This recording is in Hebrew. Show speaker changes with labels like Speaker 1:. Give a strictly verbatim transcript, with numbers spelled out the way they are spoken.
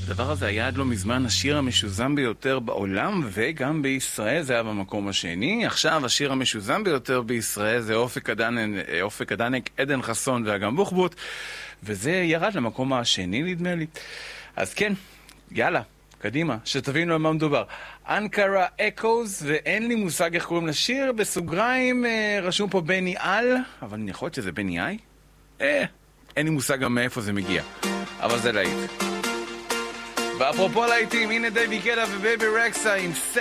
Speaker 1: הדבר הזה היה עד לא מזמן השיר המשוזם ביותר בעולם, וגם בישראל זה היה במקום השני. עכשיו השיר המשוזם ביותר בישראל זה אופק הדנק, אופק הדנק, עדן חסון ואגם בוחבוט, וזה ירד למקום השני נדמה לי. אז כן, יאללה, קדימה, שתבינו על מה מדובר. אנקרה אקוז, ואין לי מושג איך קוראים לשיר, בסוגריים רשום פה בני על, אבל אני יכול להיות שזה בני איי? אה, אין לי מושג גם מאיפה זה מגיע, אבל זה להיט. ואפרופו להיטים, הנה דייבי גטה ובייבי רקסה עם